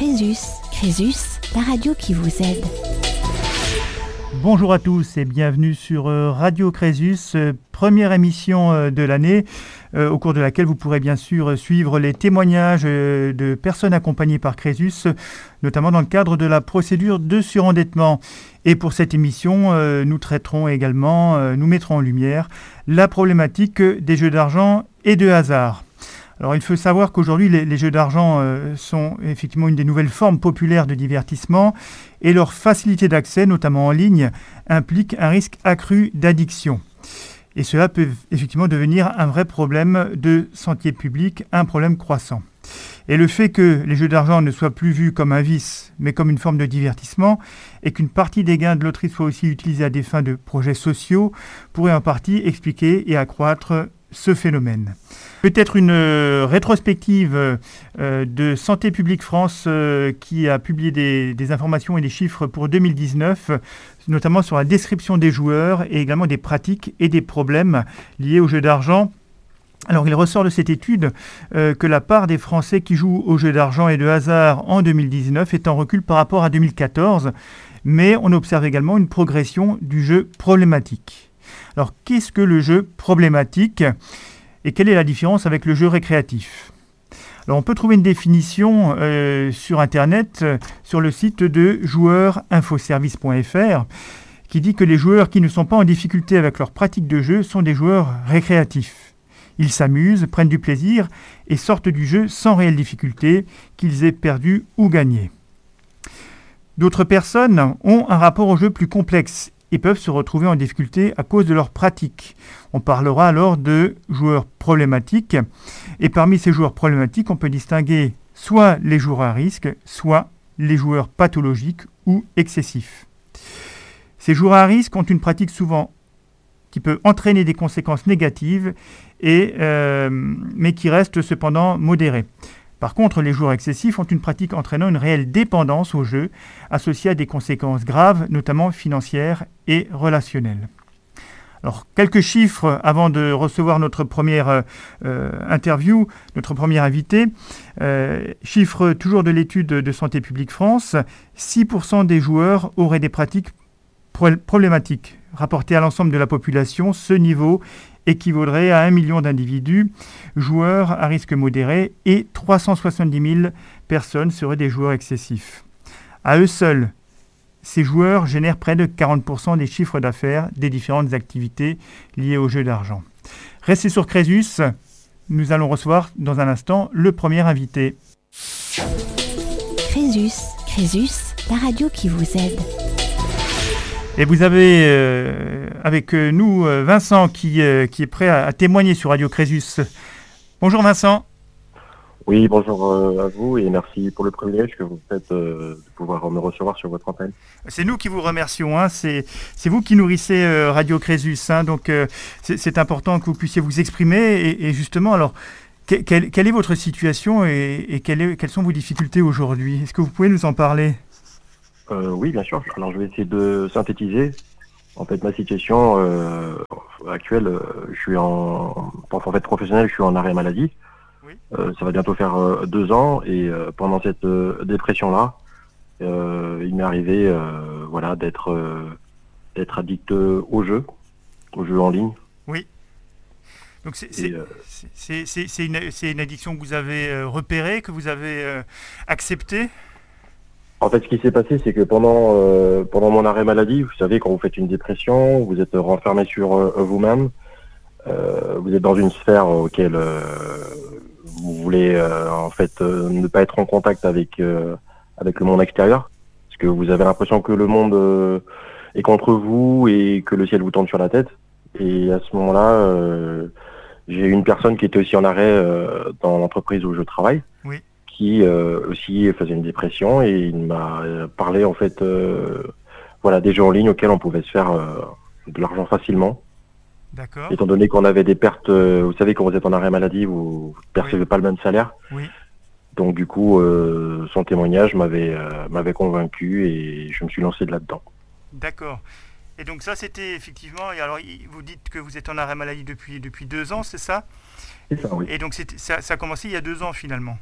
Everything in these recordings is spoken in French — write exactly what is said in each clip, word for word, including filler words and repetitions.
Crésus, Crésus, la radio qui vous aide. Bonjour à tous et bienvenue sur Radio Crésus, première émission de l'année, au cours de laquelle vous pourrez bien sûr suivre les témoignages de personnes accompagnées par Crésus, notamment dans le cadre de la procédure de surendettement. Et pour cette émission, nous traiterons également, nous mettrons en lumière la problématique des jeux d'argent et de hasard. Alors il faut savoir qu'aujourd'hui les, les jeux d'argent euh, sont effectivement une des nouvelles formes populaires de divertissement et leur facilité d'accès, notamment en ligne, implique un risque accru d'addiction. Et cela peut effectivement devenir un vrai problème de santé publique, un problème croissant. Et le fait que les jeux d'argent ne soient plus vus comme un vice, mais comme une forme de divertissement, et qu'une partie des gains de loterie soit aussi utilisée à des fins de projets sociaux, pourrait en partie expliquer et accroître ce phénomène. Peut-être une euh, rétrospective euh, de Santé publique France euh, qui a publié des, des informations et des chiffres pour deux mille dix-neuf, notamment sur la description des joueurs et également des pratiques et des problèmes liés aux jeux d'argent. Alors, il ressort de cette étude euh, que la part des Français qui jouent aux jeux d'argent et de hasard en deux mille dix-neuf est en recul par rapport à deux mille quatorze, mais on observe également une progression du jeu problématique. Alors, qu'est-ce que le jeu problématique et quelle est la différence avec le jeu récréatif ? Alors, on peut trouver une définition euh, sur Internet, euh, sur le site de joueurs info service point f r, qui dit que les joueurs qui ne sont pas en difficulté avec leur pratique de jeu sont des joueurs récréatifs. Ils s'amusent, prennent du plaisir et sortent du jeu sans réelle difficulté, qu'ils aient perdu ou gagné. D'autres personnes ont un rapport au jeu plus complexe et peuvent se retrouver en difficulté à cause de leur pratique. On parlera alors de joueurs problématiques. Et parmi ces joueurs problématiques, on peut distinguer soit les joueurs à risque, soit les joueurs pathologiques ou excessifs. Ces joueurs à risque ont une pratique souvent qui peut entraîner des conséquences négatives, et, euh, mais qui reste cependant modérée. Par contre, les joueurs excessifs ont une pratique entraînant une réelle dépendance au jeu, associée à des conséquences graves, notamment financières et relationnelles. Alors, quelques chiffres avant de recevoir notre première euh, interview, notre premier invité. Euh, chiffres toujours de l'étude de Santé publique France, six pour cent des joueurs auraient des pratiques pro- problématiques. Rapporté à l'ensemble de la population, ce niveau équivaudrait à un million d'individus, joueurs à risque modéré, et trois cent soixante-dix mille personnes seraient des joueurs excessifs. À eux seuls, ces joueurs génèrent près de quarante pour cent des chiffres d'affaires des différentes activités liées aux jeux d'argent. Restez sur Crésus, nous allons recevoir dans un instant le premier invité. Crésus, Crésus, la radio qui vous aide. Et vous avez euh, avec nous euh, Vincent qui, euh, qui est prêt à, à témoigner sur Radio Crésus. Bonjour Vincent. Oui, bonjour euh, à vous et merci pour le privilège que vous faites euh, de pouvoir me recevoir sur votre antenne. C'est nous qui vous remercions, hein. c'est, c'est vous qui nourrissez euh, Radio Crésus, hein. donc euh, c'est, c'est important que vous puissiez vous exprimer et, et justement, alors, que, quelle, quelle est votre situation et, et quelle est, quelles sont vos difficultés aujourd'hui ? Est-ce que vous pouvez nous en parler ? Euh, oui, bien sûr. Alors, je vais essayer de synthétiser. En fait, ma situation euh, actuelle, euh, je suis en, en fait professionnel, je suis en arrêt maladie. Oui. Euh, ça va bientôt faire euh, deux ans et euh, pendant cette euh, dépression-là, euh, il m'est arrivé, euh, voilà, d'être euh, d'être addict au jeu, au jeu en ligne. Oui. Donc c'est c'est, euh, c'est, c'est, c'est, une, c'est une addiction que vous avez euh, repérée, que vous avez euh, acceptée. En fait, ce qui s'est passé, c'est que pendant euh, pendant mon arrêt maladie, vous savez, quand vous faites une dépression, vous êtes renfermé sur euh, vous-même, euh, vous êtes dans une sphère auquel euh, vous voulez euh, en fait euh, ne pas être en contact avec euh, avec le monde extérieur, parce que vous avez l'impression que le monde euh, est contre vous et que le ciel vous tombe sur la tête. Et à ce moment-là, euh, j'ai une personne qui était aussi en arrêt euh, dans l'entreprise où je travaille. Oui. Qui euh, aussi faisait une dépression et il m'a parlé en fait euh, voilà, des jeux en ligne auxquels on pouvait se faire euh, de l'argent facilement. D'accord. Étant donné qu'on avait des pertes, euh, vous savez quand vous êtes en arrêt maladie, vous ne percevez oui. pas le même salaire. Oui. Donc du coup, euh, son témoignage m'avait, euh, m'avait convaincu et je me suis lancé de là-dedans. D'accord. Et donc ça c'était effectivement, et alors vous dites que vous êtes en arrêt maladie depuis, depuis deux ans, c'est ça ? C'est ça, oui. Et donc c'était, ça, ça a commencé il y a deux ans finalement ?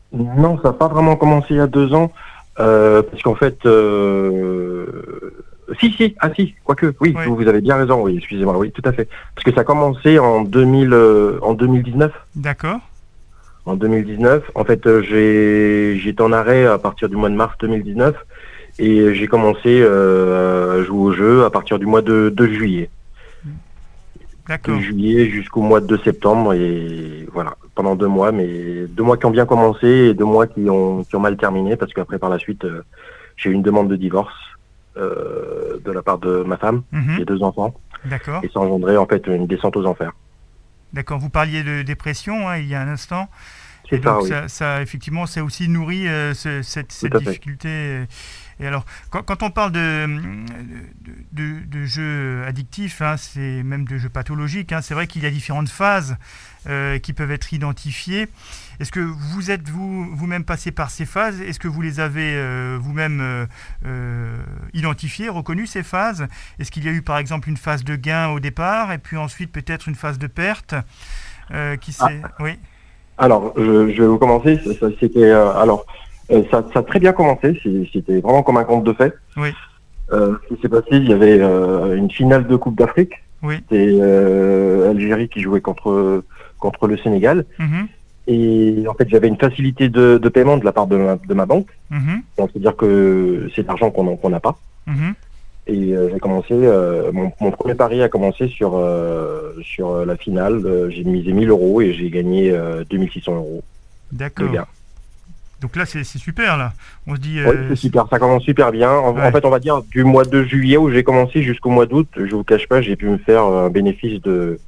Non, ça n'a pas vraiment commencé il y a deux ans, euh, parce qu'en fait, euh... si, si, ah si, quoique, oui, Oui. vous, vous avez bien raison, oui, excusez-moi, oui, tout à fait. Parce que ça a commencé en deux mille, euh, en deux mille dix-neuf. D'accord. En deux mille dix-neuf, en fait, euh, j'ai, j'étais en arrêt à partir du mois de mars deux mille dix-neuf, et j'ai commencé euh, à jouer au jeu à partir du mois de, de juillet. D'accord. De juillet jusqu'au mois de septembre, et voilà, pendant deux mois, mais deux mois qui ont bien commencé et deux mois qui ont, qui ont mal terminé, parce qu'après, par la suite, euh, j'ai eu une demande de divorce euh, de la part de ma femme, Mhm. j'ai deux enfants, D'accord. et ça engendrait en fait une descente aux enfers. D'accord. Vous parliez de dépression hein, il y a un instant. C'est Et ça, donc oui. ça, ça, effectivement, ça aussi nourrit euh, ce- cette, cette à fait. difficulté. euh. Et alors, quand, quand on parle de, de, de- de jeux addictifs, hein, c'est même de jeux pathologiques, hein, c'est vrai qu'il y a différentes phases euh, qui peuvent être identifiées. Est-ce que vous êtes vous, vous-même passé par ces phases? Est-ce que vous les avez euh, vous-même euh, euh, identifiées, reconnues ces phases? Est-ce qu'il y a eu par exemple une phase de gain au départ et puis ensuite peut-être une phase de perte euh, qui s'est... Oui. Alors, je, je vais vous commencer. Ça, ça, c'était euh, alors euh, ça, ça a très bien commencé. C'est- C'était vraiment comme un conte de fées. Oui. Euh, ce qui s'est passé, il y avait euh, une finale de Coupe d'Afrique. Oui. C'était euh, Algérie qui jouait contre contre le Sénégal. Mhm. Et en fait, j'avais une facilité de, de paiement de la part de ma, de ma banque. Mhm. Donc, c'est-à-dire que c'est de l'argent qu'on qu'on n'a pas. Mhm. Et euh, j'ai commencé, euh, mon, mon premier pari a commencé sur euh, sur euh, la finale. Euh, j'ai misé mille euros et j'ai gagné euh, deux mille six cents euros de D'accord. gain. Donc là, c'est c'est super, là. On se dit... Oui, euh, c'est super, ça commence super bien. En, Ouais. en fait, on va dire du mois de juillet où j'ai commencé jusqu'au mois d'août, je vous cache pas, j'ai pu me faire un bénéfice de,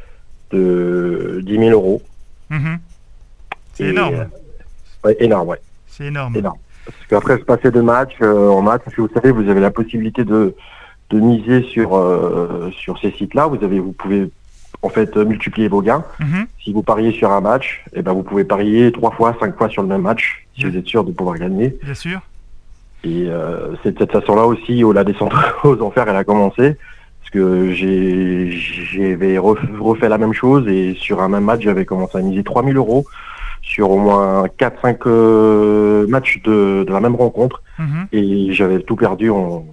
de dix mille euros. mhm. C'est Et, énorme. euh, ouais, énorme, ouais, C'est énorme. énorme. Parce qu'après, je passais de match euh, en match, parce que vous savez, vous avez la possibilité de, de miser sur, euh, sur ces sites-là. Vous avez, vous pouvez en fait euh, multiplier vos gains. Mhm. Si vous pariez sur un match, eh ben, vous pouvez parier trois fois, cinq fois sur le même match, si Oui. vous êtes sûr de pouvoir gagner. Bien sûr. Et euh, c'est de cette façon-là aussi où la descente aux enfers elle a commencé, parce que j'ai j'avais ref- refait la même chose et sur un même match j'avais commencé à miser trois mille euros sur au moins quatre cinq euh, matchs de, de la même rencontre Mhm. et j'avais tout perdu en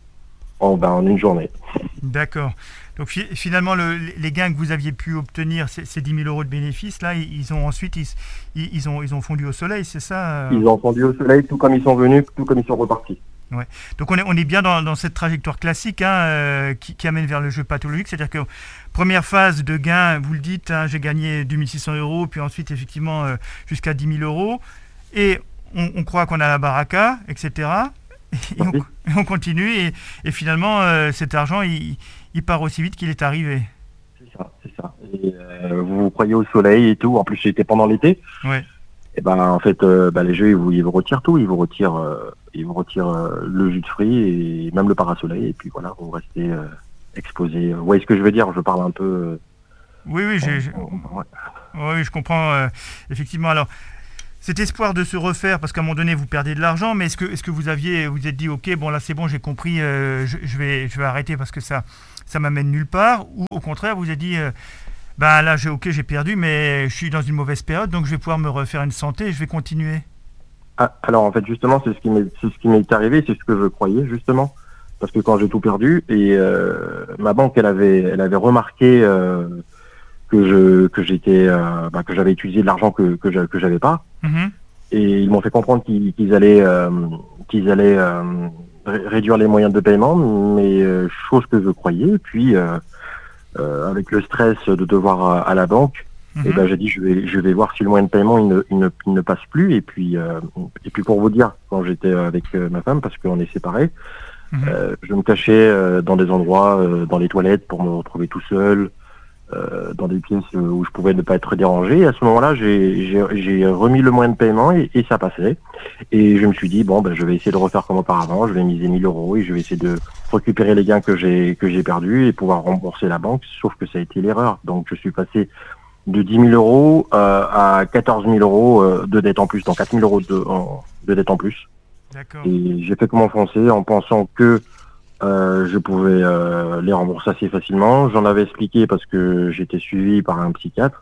en, ben, en une journée. D'accord. Donc fi- finalement, le- les gains que vous aviez pu obtenir, ces, ces dix mille euros de bénéfices, là, ils, ils ont ensuite, ils, ils, ils ont, ils ont fondu au soleil, c'est ça euh Ils ont fondu au soleil tout comme ils sont venus, tout comme ils sont repartis. Donc on est, on est bien dans, dans cette trajectoire classique hein, euh, qui, qui amène vers le jeu pathologique, c'est-à-dire que première phase de gain, vous le dites, hein, j'ai gagné deux mille six cents euros, puis ensuite effectivement euh, jusqu'à dix mille euros, et on, on croit qu'on a la baraka, et cetera. Et on, Oui. et on continue, et, et finalement euh, cet argent, il, il part aussi vite qu'il est arrivé. C'est ça, c'est ça. Et euh, vous vous croyez au soleil et tout. En plus, c'était pendant l'été. Ouais. Et ben en fait, euh, ben, les jeux ils vous, ils vous retirent tout, ils vous retirent, euh, ils vous retirent euh, le jus de fruits et même le parasoleil. Et puis voilà, vous restez euh, exposé. Vous voyez ce que je veux dire? Je parle un peu. euh, Oui, oui, j'ai, j'ai- ouais. oui, je comprends euh, effectivement. Alors, cet espoir de se refaire, parce qu'à un moment donné, vous perdez de l'argent, mais est-ce que, est-ce que vous aviez, vous êtes dit, ok, bon là c'est bon, j'ai compris, euh, je, je vais, je vais arrêter parce que ça, ça m'amène nulle part, ou au contraire, vous avez dit, euh, ben là, j'ai, ok, j'ai perdu, mais je suis dans une mauvaise période, donc je vais pouvoir me refaire une santé et je vais continuer. Ah, alors en fait, justement, c'est ce qui m'est, c'est ce qui m'est arrivé, c'est ce que je croyais justement, parce que quand j'ai tout perdu et euh, ma banque, elle avait, elle avait remarqué euh, que je, que j'étais, euh, ben, que j'avais utilisé de l'argent que que, j'a- que j'avais pas. Mhm. Et ils m'ont fait comprendre qu'ils, qu'ils allaient, euh, qu'ils allaient euh, ré- réduire les moyens de paiement, mais euh, chose que je croyais. Et puis, euh, euh, avec le stress de devoir à, à la banque, Mhm. et ben j'ai dit je vais, je vais voir si le moyen de paiement il ne, il ne, il ne passe plus. Et puis, euh, et puis pour vous dire, quand j'étais avec euh, ma femme, parce qu'on est séparés, Mhm. euh, je me cachais euh, dans des endroits, euh, dans les toilettes, pour me retrouver tout seul. Euh, dans des pièces euh, où je pouvais ne pas être dérangé. Et à ce moment-là, j'ai, j'ai, j'ai remis le moyen de paiement et, et ça passait. Et je me suis dit, bon, ben, je vais essayer de refaire comme auparavant, je vais miser mille euros et je vais essayer de récupérer les gains que j'ai, que j'ai perdus et pouvoir rembourser la banque, sauf que ça a été l'erreur. Donc je suis passé de dix mille euros euh, à quatorze mille euros euh, de dette en plus, donc quatre mille euros de, en- de dette en plus. D'accord. Et j'ai fait que m'enfoncer en pensant que euh, je pouvais euh, les rembourser assez facilement. J'en avais expliqué parce que j'étais suivi par un psychiatre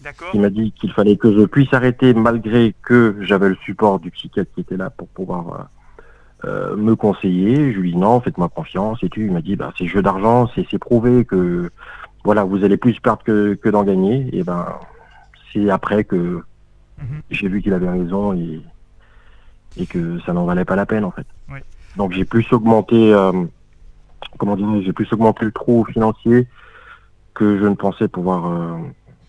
D'accord. Il m'a dit qu'il fallait que je puisse arrêter malgré que j'avais le support du psychiatre qui était là pour pouvoir euh, euh, me conseiller. Je lui ai dit non, faites-moi confiance et tout. Il m'a dit bah c'est jeu d'argent, c'est c'est prouvé que voilà vous allez plus perdre que, que d'en gagner. Et ben c'est après que mm-hmm. j'ai vu qu'il avait raison et, et que ça n'en valait pas la peine en fait. Oui. Donc j'ai plus augmenté, euh, comment dire, j'ai plus augmenté le trou financier que je ne pensais pouvoir euh,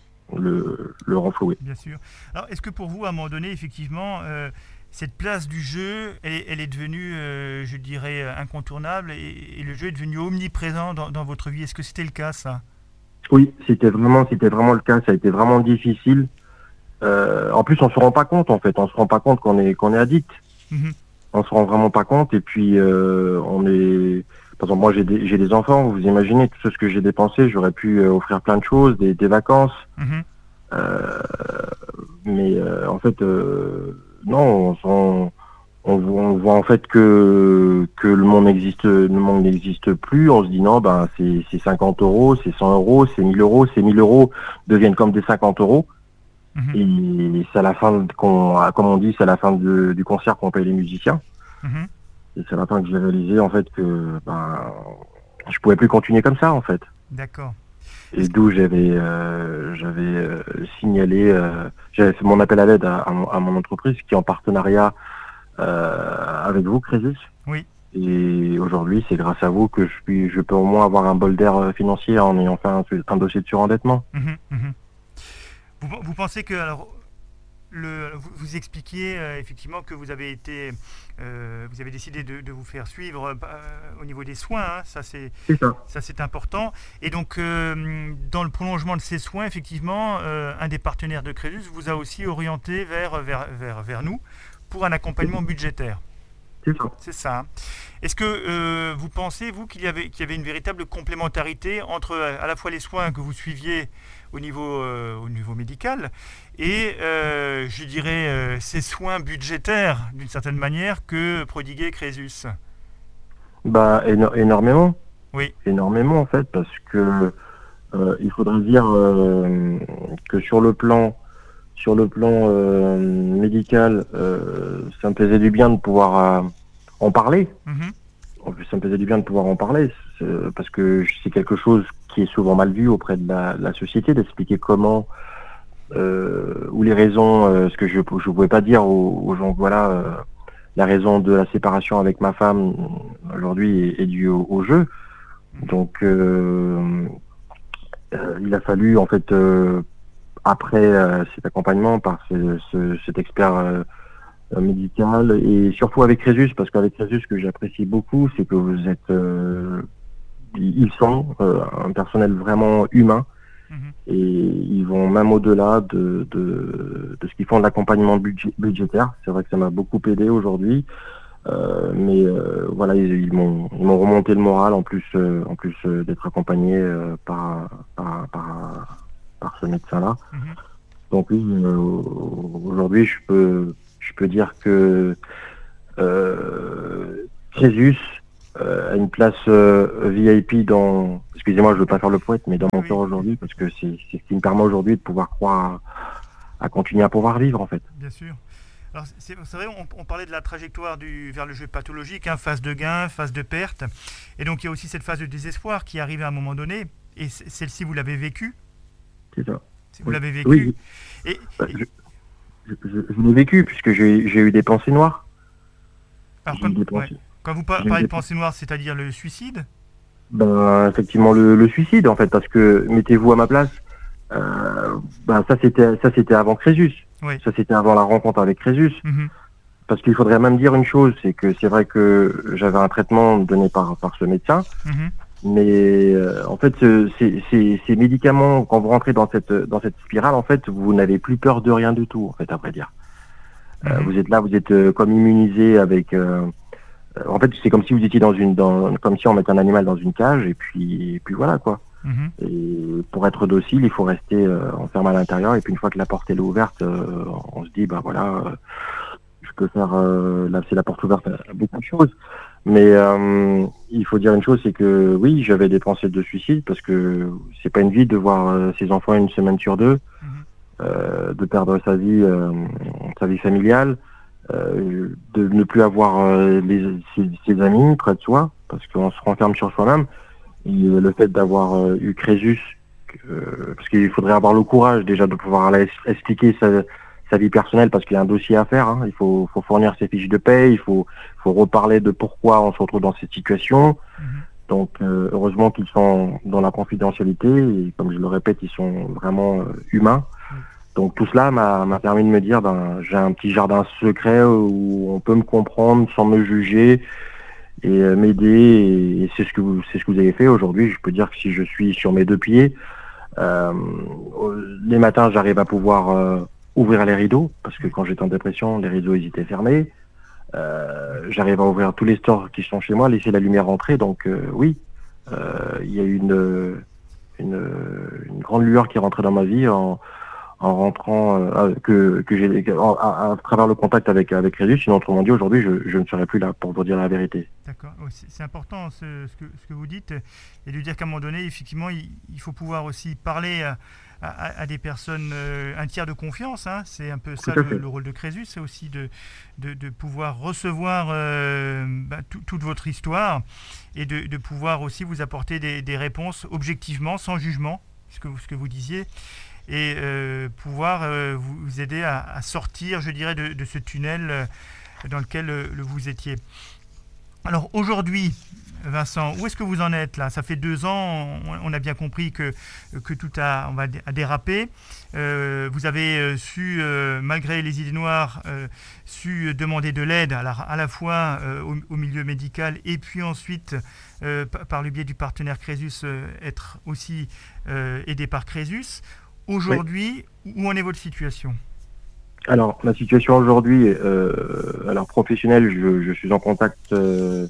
le, le renflouer. Bien sûr. Alors est-ce que pour vous, à un moment donné, effectivement, euh, cette place du jeu, elle est, elle est devenue, euh, je dirais, incontournable et, et le jeu est devenu omniprésent dans, dans votre vie? Est-ce que c'était le cas, ça? Oui, c'était vraiment, c'était vraiment le cas. Ça a été vraiment difficile. Euh, en plus, on se rend pas compte, en fait. On se rend pas compte qu'on est, qu'on est addict. Mm-hmm. On se rend vraiment pas compte. Et puis, euh, on est... Par exemple, moi, j'ai des, j'ai des enfants. Vous imaginez tout ce que j'ai dépensé. J'aurais pu euh, offrir plein de choses, des, des vacances. Mm-hmm. Euh, mais euh, en fait, euh, non, on, on, on, voit, on voit en fait que que le monde n'existe, le monde n'existe plus. On se dit non, ben c'est c'est cinquante euros, c'est cent euros, c'est mille euros, ces mille euros deviennent comme des cinquante euros. Mm-hmm. Et c'est à la fin qu'on, comme on dit, c'est à la fin de, du concert qu'on paye les musiciens. Mm-hmm. Et c'est à la fin que j'ai réalisé en fait que ben je pouvais plus continuer comme ça en fait. D'accord. Et d'où j'avais euh, j'avais euh, signalé, euh, j'avais fait mon appel à l'aide à, à, mon, à mon entreprise qui est en partenariat euh, avec vous, Crésus. Oui. Et aujourd'hui, c'est grâce à vous que je puis, je peux au moins avoir un bol d'air financier en ayant fait un, un dossier de surendettement. Mmh, mmh. Vous, vous pensez que alors le, vous, vous expliquiez euh, effectivement que vous avez été, euh, vous avez décidé de, de vous faire suivre euh, au niveau des soins, hein, ça c'est, c'est ça. ça c'est important. Et donc euh, dans le prolongement de ces soins, effectivement, euh, un des partenaires de Crésus vous a aussi orienté vers vers vers, vers nous pour un accompagnement budgétaire. C'est ça. C'est ça. Est-ce que euh, vous pensez, vous, qu'il y avait, qu'il y avait une véritable complémentarité entre à la fois les soins que vous suiviez au niveau, euh, au niveau médical et, euh, je dirais, euh, ces soins budgétaires, d'une certaine manière, que prodiguait Crésus? Bah, éno- énormément. Oui. Énormément, en fait, parce que euh, il faudrait dire euh, que sur le plan Sur le plan euh, médical, euh, ça me faisait du bien de pouvoir euh, en parler. Mmh. En plus, ça me faisait du bien de pouvoir en parler, parce que c'est quelque chose qui est souvent mal vu auprès de la, la société, d'expliquer comment euh, ou les raisons, euh, ce que je ne pouvais pas dire aux, aux gens, voilà, euh, la raison de la séparation avec ma femme aujourd'hui est, est due au, au jeu. Donc, euh, euh, il a fallu en fait... Euh, après euh, cet accompagnement par ce, ce, cet expert euh, médical et surtout avec Crésus, parce qu'avec Crésus, ce que j'apprécie beaucoup, c'est que vous êtes, euh, ils sont euh, un personnel vraiment humain. Mmh. Et ils vont même au-delà de, de, de ce qu'ils font de l'accompagnement budgé, budgétaire. C'est vrai que ça m'a beaucoup aidé aujourd'hui, euh, mais euh, voilà, ils, ils m'ont ils m'ont remonté le moral en plus euh, en plus euh, d'être accompagné euh, par par, par par ce médecin-là. Mmh. Donc oui, euh, aujourd'hui, je peux, je peux dire que euh, Crésus euh, a une place euh, V I P dans, excusez-moi, je veux pas faire le poète, mais dans mon oui. cœur aujourd'hui, parce que c'est, c'est ce qui me permet aujourd'hui de pouvoir croire à, à continuer à pouvoir vivre, en fait. Bien sûr. Alors c'est, c'est vrai, on, on parlait de la trajectoire du, vers le jeu pathologique, hein, phase de gain, phase de perte, et donc il y a aussi cette phase de désespoir qui arrive à un moment donné, et celle-ci, vous l'avez vécue. C'est ça. Vous oui. l'avez vécu. Oui. Et, bah, je, je, je, je l'ai vécu puisque j'ai, j'ai eu des pensées noires. Alors, quand, ouais. quand vous par, parlez de pensées noires, c'est-à-dire le suicide? Ben effectivement le, le suicide en fait, parce que mettez-vous à ma place. Euh, ben ça c'était ça c'était avant Crésus. Oui. Ça c'était avant la rencontre avec Crésus. Mm-hmm. Parce qu'il faudrait même dire une chose, c'est que c'est vrai que j'avais un traitement donné par par ce médecin. Mm-hmm. Mais euh, en fait, ce, ces, ces, ces médicaments, quand vous rentrez dans cette dans cette spirale, en fait, vous n'avez plus peur de rien du tout, en fait, à vrai dire. Mm-hmm. Euh, vous êtes là, vous êtes euh, comme immunisé avec. Euh, euh, en fait, c'est comme si vous étiez dans une, dans, comme si on mettait un animal dans une cage, et puis, et puis voilà quoi. Mm-hmm. Et pour être docile, il faut rester euh, enfermé à l'intérieur, et puis une fois que la porte est ouverte, euh, on se dit bah voilà, euh, je peux faire. Euh, là, c'est la porte ouverte à, à beaucoup de choses. Mais euh, il faut dire une chose, c'est que oui, j'avais des pensées de suicide parce que c'est pas une vie de voir euh, ses enfants une semaine sur deux. Mmh. euh, de perdre sa vie, euh, sa vie familiale, euh, de ne plus avoir euh, les, ses, ses amis près de soi, parce qu'on se renferme sur soi-même. Et le fait d'avoir euh, eu Crésus, euh, parce qu'il faudrait avoir le courage déjà de pouvoir aller expliquer sa, sa vie personnelle, parce qu'il y a un dossier à faire, hein. Il faut, faut fournir ses fiches de paie, il faut, faut reparler de pourquoi on se retrouve dans cette situation. Mmh. Donc euh, heureusement qu'ils sont dans la confidentialité, et comme je le répète, ils sont vraiment euh, humains. Mmh. Donc tout cela m'a, m'a permis de me dire, ben, j'ai un petit jardin secret où on peut me comprendre sans me juger, et euh, m'aider, et, et c'est ce que vous c'est ce que vous avez fait aujourd'hui. Je peux dire que si je suis sur mes deux pieds, euh, les matins j'arrive à pouvoir euh, ouvrir les rideaux, parce que quand j'étais en dépression, les rideaux ils étaient fermés. Euh, j'arrive à ouvrir tous les stores qui sont chez moi, laisser la lumière rentrer. Donc euh, oui, euh, il y a eu une, une une grande lueur qui est rentrée dans ma vie en en rentrant euh, que que j'ai à, à travers le contact avec avec Crésus. Sinon, autrement dit, aujourd'hui je, je ne serais plus là pour vous dire la vérité. D'accord, c'est, c'est important ce, ce que ce que vous dites, et de dire qu'à un moment donné, effectivement, il, il faut pouvoir aussi parler à, à, à des personnes, euh, un tiers de confiance, hein. C'est un peu ça le, le rôle de Crésus, c'est aussi de de, de pouvoir recevoir euh, bah, tout, toute votre histoire, et de, de pouvoir aussi vous apporter des, des réponses objectivement, sans jugement, ce que ce que vous disiez. Et euh, pouvoir euh, vous aider à, à sortir, je dirais, de, de ce tunnel euh, dans lequel euh, vous étiez. Alors aujourd'hui, Vincent, où est-ce que vous en êtes là ? Ça fait deux ans, on, on a bien compris que, que tout a, on va, a dérapé. Euh, vous avez euh, su, euh, malgré les idées noires, euh, su demander de l'aide à la, à la fois euh, au, au milieu médical, et puis ensuite, euh, par le biais du partenaire Crésus, euh, être aussi euh, aidé par Crésus. Aujourd'hui, oui. Où en est votre situation ? Alors, ma situation aujourd'hui, euh, alors professionnelle, je, je suis en contact euh,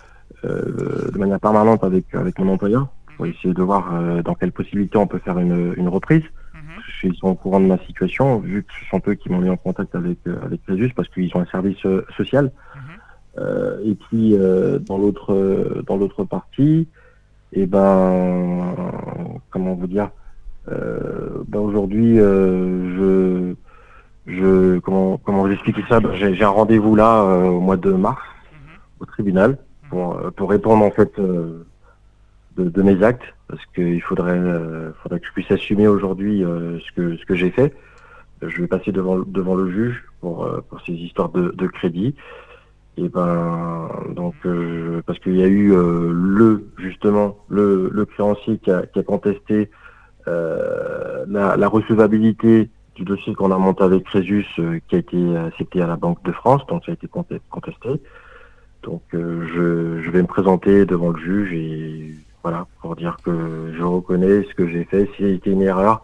euh, de manière permanente avec avec mon employeur pour essayer de voir euh, dans quelles possibilités on peut faire une, une reprise. Mm-hmm. Ils sont au courant de ma situation, vu que ce sont eux qui m'ont mis en contact avec euh, avec Crésus, parce qu'ils ont un service euh, social. Mm-hmm. Euh, et puis euh, dans l'autre euh, dans l'autre partie, et ben comment vous dire. Euh, ben aujourd'hui, euh, je, je, comment, comment vous expliquer ça ben j'ai, j'ai un rendez-vous là euh, au mois de mars mm-hmm. au tribunal pour, pour répondre en fait euh, de, de mes actes, parce qu'il faudrait, euh, faudrait que je puisse assumer aujourd'hui euh, ce que ce que j'ai fait. Je vais passer devant devant le juge pour euh, pour ces histoires de, de crédit. Et ben donc euh, parce qu'il y a eu euh, le justement le le créancier qui a, qui a contesté Euh, la, la recevabilité du dossier qu'on a monté avec Crésus, euh, qui a été accepté à la Banque de France, donc ça a été contesté. Donc euh, je, je vais me présenter devant le juge, et voilà, pour dire que je reconnais ce que j'ai fait, s'il y a été une erreur,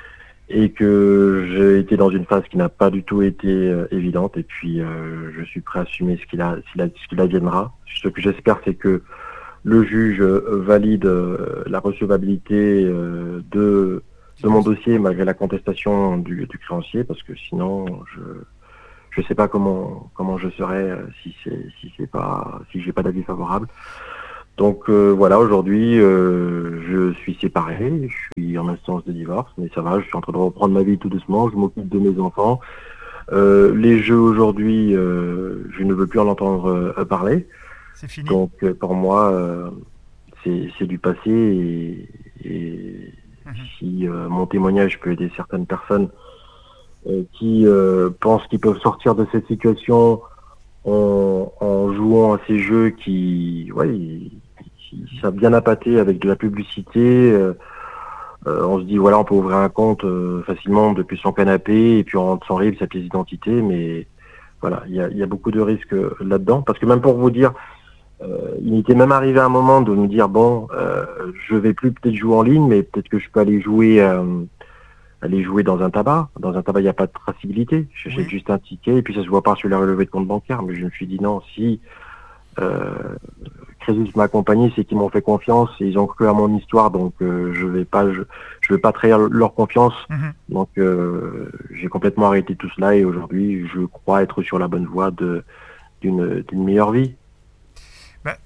et que j'ai été dans une phase qui n'a pas du tout été euh, évidente, et puis euh, je suis prêt à assumer ce qu'il a, ce qu'il adviendra. Ce que j'espère, c'est que le juge valide euh, la recevabilité euh, de de mon dossier malgré la contestation du, du créancier, parce que sinon je je sais pas comment comment je serais euh, si c'est si c'est pas si j'ai pas d'avis favorable. Donc euh, voilà, aujourd'hui euh, je suis séparé, je suis en instance de divorce, mais ça va, je suis en train de reprendre ma vie tout doucement, je m'occupe de mes enfants. Euh, les jeux aujourd'hui, euh, je ne veux plus en entendre euh, parler. C'est fini. Donc euh, pour moi, euh, c'est, c'est du passé, et, et mmh. si euh, mon témoignage peut aider certaines personnes euh, qui euh, pensent qu'ils peuvent sortir de cette situation en, en jouant à ces jeux qui, ouais, ils, ils savent bien appâter avec de la publicité. Euh, euh, on se dit voilà, on peut ouvrir un compte euh, facilement depuis son canapé, et puis on rentre son R I B, sa pièce d'identité, mais voilà, il y a, y a beaucoup de risques là-dedans, parce que même pour vous dire, Euh, il était même arrivé à un moment de me dire bon, euh, je vais plus peut-être jouer en ligne, mais peut-être que je peux aller jouer, euh, aller jouer dans un tabac. Dans un tabac, il n'y a pas de traçabilité. J'achète oui. juste un ticket, et puis ça se voit pas sur les relevés de compte bancaire. Mais je me suis dit non, si euh, Crésus m'a accompagné, c'est qu'ils m'ont fait confiance, et ils ont cru à mon histoire, donc euh, je vais pas, je, je vais pas trahir leur confiance. Mm-hmm. Donc euh, j'ai complètement arrêté tout cela, et aujourd'hui, je crois être sur la bonne voie de d'une, d'une meilleure vie.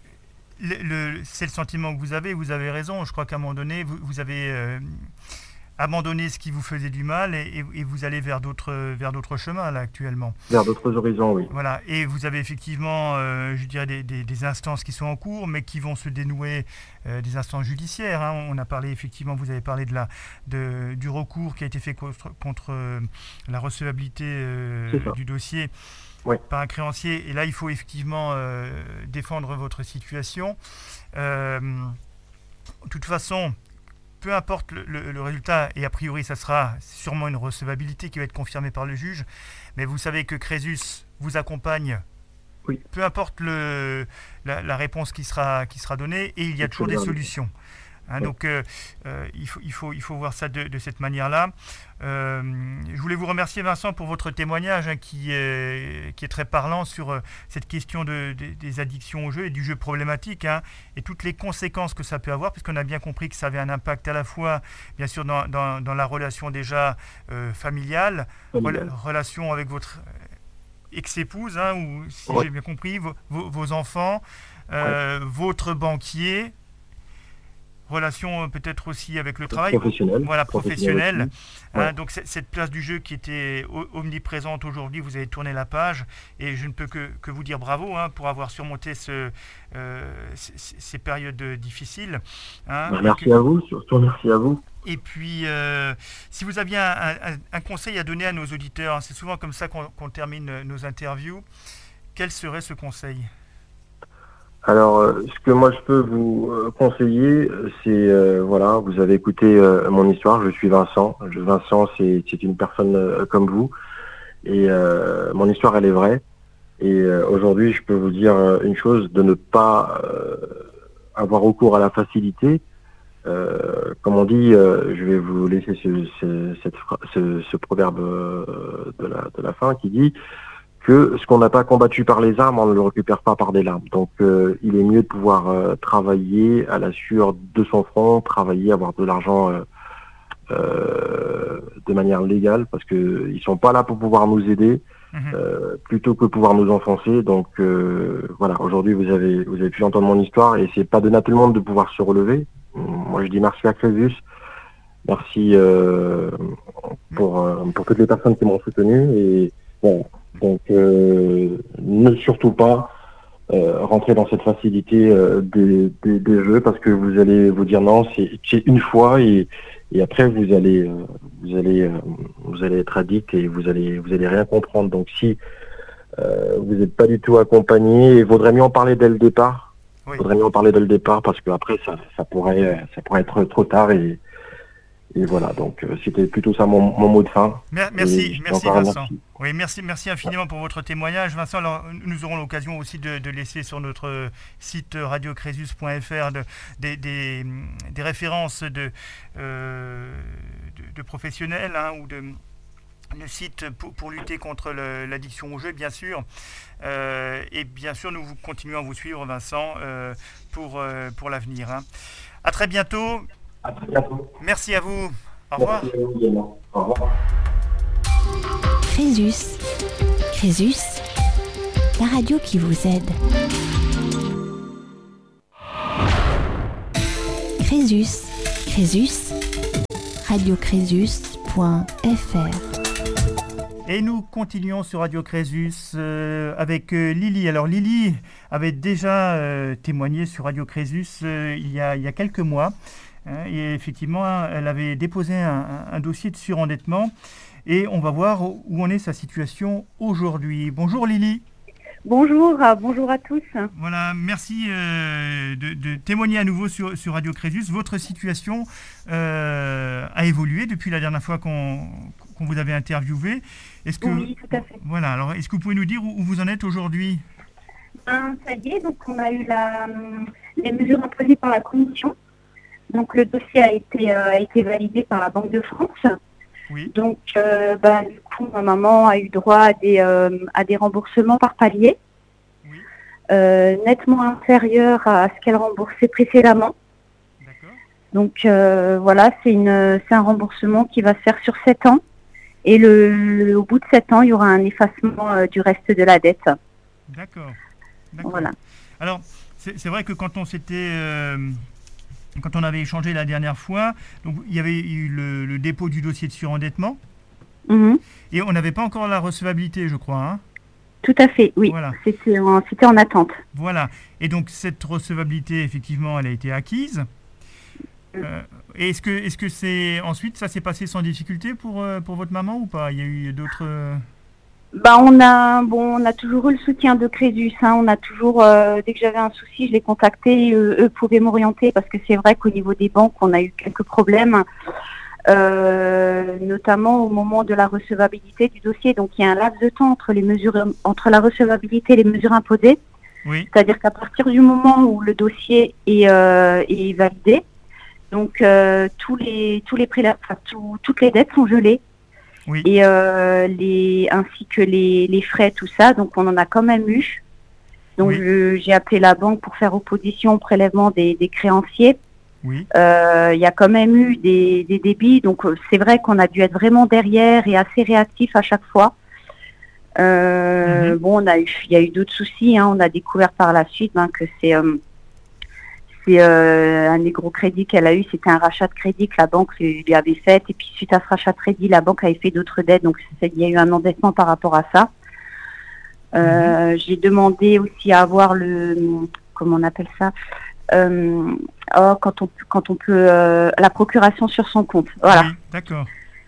Le, le, c'est le sentiment que vous avez, vous avez raison. Je crois qu'à un moment donné, vous, vous avez euh, abandonné ce qui vous faisait du mal et, et, et vous allez vers d'autres, vers d'autres chemins là actuellement. Vers d'autres horizons, oui. Voilà, et vous avez effectivement, euh, je dirais, des, des, des instances qui sont en cours, mais qui vont se dénouer, euh, des instances judiciaires. Hein. On a parlé effectivement, vous avez parlé de la, de, du recours qui a été fait contre, contre euh, la recevabilité euh, du dossier. Oui. Par un créancier, et là il faut effectivement euh, défendre votre situation. Euh, de toute façon, peu importe le, le, le résultat, et a priori ça sera sûrement une recevabilité qui va être confirmée par le juge, mais vous savez que Crésus vous accompagne, oui. peu importe le, la, la réponse qui sera, qui sera donnée, et il y a toujours des solutions. Hein, oui. Donc euh, euh, il, faut, il, faut, il faut voir ça de, de cette manière-là. Euh, je voulais vous remercier Vincent pour votre témoignage hein, qui, est, qui est très parlant sur euh, cette question de, de, des addictions au jeu et du jeu problématique hein, et toutes les conséquences que ça peut avoir, puisqu'on a bien compris que ça avait un impact à la fois bien sûr dans, dans, dans la relation déjà euh, familiale, rela- relation avec votre ex-épouse, hein, ou si ouais. j'ai bien compris, vos, vos, vos enfants, euh, ouais. votre banquier, relation peut-être aussi avec le travail, professionnel, voilà, professionnel. professionnel hein, ouais. Donc c- cette place du jeu qui était omniprésente aujourd'hui, vous avez tourné la page et je ne peux que, que vous dire bravo hein, pour avoir surmonté ce, euh, c- ces périodes difficiles. Hein, merci que... à vous, surtout merci à vous. Et puis, euh, si vous aviez un, un, un conseil à donner à nos auditeurs, hein, c'est souvent comme ça qu'on, qu'on termine nos interviews, quel serait ce conseil ? Alors, euh, ce que moi je peux vous euh, conseiller, c'est euh, voilà, vous avez écouté euh, mon histoire. Je suis Vincent. Je, Vincent, c'est, c'est une personne euh, comme vous, et euh, mon histoire elle est vraie. Et euh, aujourd'hui, je peux vous dire euh, une chose, de ne pas euh, avoir recours à la facilité. Euh, comme on dit, euh, je vais vous laisser ce, ce, cette, ce, ce proverbe euh, de la de la fin qui dit que ce qu'on n'a pas combattu par les armes, on ne le récupère pas par des larmes. Donc euh, il est mieux de pouvoir euh, travailler à la sueur de son front, travailler, avoir de l'argent euh, euh, de manière légale, parce que ils sont pas là pour pouvoir nous aider, mmh. euh, plutôt que pouvoir nous enfoncer. Donc euh, voilà, aujourd'hui vous avez vous avez pu entendre mon histoire, et c'est pas donné à tout le monde de pouvoir se relever. Moi je dis merci à Crésus, merci euh, pour euh, pour toutes les personnes qui m'ont soutenu, et bon. Donc, euh, ne surtout pas euh, rentrer dans cette facilité euh, des, des, des jeux, parce que vous allez vous dire non, c'est, c'est une fois, et, et après vous allez euh, vous allez euh, vous allez être addict et vous allez vous allez rien comprendre. Donc, si euh, vous n'êtes pas du tout accompagné, il vaudrait mieux en parler dès le départ. Il oui. faudrait mieux en parler dès le départ, parce que après ça ça pourrait ça pourrait être trop tard, et Et voilà, donc euh, c'était plutôt ça mon, mon mot de fin. Merci, merci Vincent. Merci. Oui, merci, merci infiniment pour votre témoignage. Vincent, alors, nous aurons l'occasion aussi de, de laisser sur notre site radio crésus point f r de, de, des, des références de, euh, de, de professionnels hein, ou de le site pour, pour lutter contre le, l'addiction au jeu, bien sûr. Euh, et bien sûr, nous continuons à vous suivre, Vincent, euh, pour, euh, pour l'avenir. Hein. À très bientôt. À très bientôt. Merci à vous. Au revoir. Merci à vous également. Au revoir. Crésus. Crésus, la radio qui vous aide. Crésus. Crésus. radio crésus point f r. Et nous continuons sur Radio Crésus euh, avec euh, Lily. Alors Lily avait déjà euh, témoigné sur Radio Crésus euh, il, y a, il y a quelques mois. Et effectivement, elle avait déposé un, un dossier de surendettement, et on va voir où en est sa situation aujourd'hui. Bonjour Lily. Bonjour, euh, bonjour à tous. Voilà, merci euh, de, de témoigner à nouveau sur, sur Radio Crésus. Votre situation euh, a évolué depuis la dernière fois qu'on, qu'on vous avait interviewé. Est-ce que, oui, tout à fait. Voilà, alors est-ce que vous pouvez nous dire où, où vous en êtes aujourd'hui ? Ben, ça y est, donc on a eu la, les mesures imposées par la Commission. Donc le dossier a été, euh, a été validé par la Banque de France. Oui. Donc euh, bah, du coup, ma maman a eu droit à des, euh, à des remboursements par palier, oui. euh, nettement inférieurs à ce qu'elle remboursait précédemment. D'accord. Donc euh, voilà, c'est, une, c'est un remboursement qui va se faire sur sept ans. Et le, au bout de sept ans, il y aura un effacement euh, du reste de la dette. D'accord. D'accord. Voilà. Alors, c'est, c'est vrai que quand on s'était... Euh... quand on avait échangé la dernière fois, donc, il y avait eu le, le dépôt du dossier de surendettement. Mhm. Et on n'avait pas encore la recevabilité, je crois. Hein. Tout à fait, oui. Voilà. C'était en, c'était en attente. Voilà. Et donc, cette recevabilité, effectivement, elle a été acquise. Euh, et est-ce que, est-ce que c'est ensuite, ça s'est passé sans difficulté pour, euh, pour votre maman ou pas? Il y a eu d'autres... Euh... Bah, on a, bon, on a toujours eu le soutien de Crésus. Hein. On a toujours, euh, dès que j'avais un souci, je les contactais. Eux, eux pouvaient m'orienter parce que c'est vrai qu'au niveau des banques, on a eu quelques problèmes. Euh, notamment au moment de la recevabilité du dossier. Donc il y a un laps de temps entre les mesures, entre la recevabilité et les mesures imposées. Oui. C'est-à-dire qu'à partir du moment où le dossier est, euh, est validé, donc euh, tous les tous les prélèvements, enfin, tout, toutes les dettes sont gelées. Oui. Et euh, les ainsi que les, les frais, tout ça. Donc on en a quand même eu. Donc Oui. je, j'ai appelé la banque pour faire opposition au prélèvement des, des créanciers. Oui. Euh, il y a quand même eu des, des débits, donc euh, c'est vrai qu'on a dû être vraiment derrière et assez réactif à chaque fois. Euh, Mhm. Bon, on a eu, il y a eu d'autres soucis. Hein, on a découvert par la suite ben, que c'est, euh, c'est euh, un des gros crédits qu'elle a eu, c'était un rachat de crédit que la banque lui, lui avait fait. Et puis suite à ce rachat de crédit, la banque avait fait d'autres dettes, donc c'est, il y a eu un endettement par rapport à ça. Euh, Mhm. J'ai demandé aussi à avoir le, comment on appelle ça? Euh, oh, quand on quand on peut euh, la procuration sur son compte, voilà. Oui, d'accord.